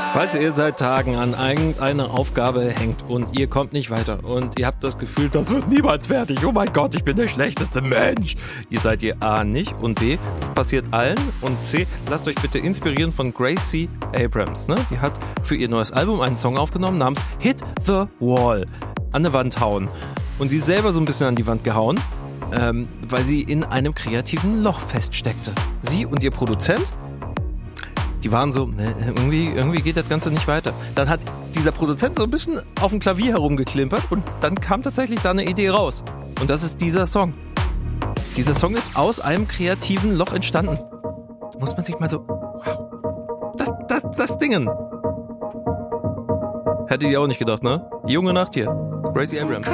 Falls ihr seit Tagen an irgendeiner Aufgabe hängt und ihr kommt nicht weiter und ihr habt das Gefühl, das wird niemals fertig, oh mein Gott, ich bin der schlechteste Mensch. Ihr seid ihr A nicht und B, das passiert allen und C, lasst euch bitte inspirieren von Gracie Abrams. Ne? Die hat für ihr neues Album einen Song aufgenommen namens Hit the Wall. An der Wand hauen. Und sie ist selber so ein bisschen an die Wand gehauen, weil sie in einem kreativen Loch feststeckte. Sie und ihr Produzent, die waren so, irgendwie geht das Ganze nicht weiter. Dann hat dieser Produzent so ein bisschen auf dem Klavier herumgeklimpert und dann kam tatsächlich da eine Idee raus. Und das ist dieser Song. Dieser Song ist aus einem kreativen Loch entstanden. Da muss man sich mal so, wow, das Dingen. Hätte ich auch nicht gedacht, ne? Die junge Nacht hier. Gracie Abrams.